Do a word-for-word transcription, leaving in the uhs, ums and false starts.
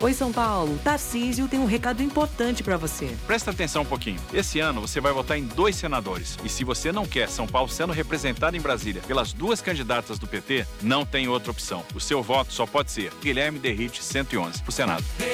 Oi, São Paulo. Tarcísio tem um recado importante para você. Presta atenção um pouquinho. Esse ano você vai votar em dois senadores. E se você não quer São Paulo sendo representado em Brasília pelas duas candidatas do P T, não tem outra opção. O seu voto só pode ser Guilherme Derrite cento e onze, para o Senado.